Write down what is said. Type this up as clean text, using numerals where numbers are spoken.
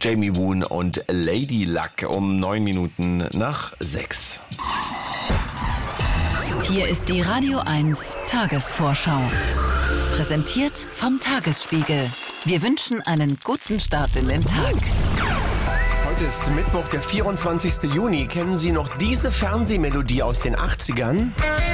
Jamie Woon und Lady Luck um 6:09. Hier ist die Radio 1 Tagesvorschau. Präsentiert vom Tagesspiegel. Wir wünschen einen guten Start in den Tag. Heute ist Mittwoch, der 24. Juni. Kennen Sie noch diese Fernsehmelodie aus den 80ern?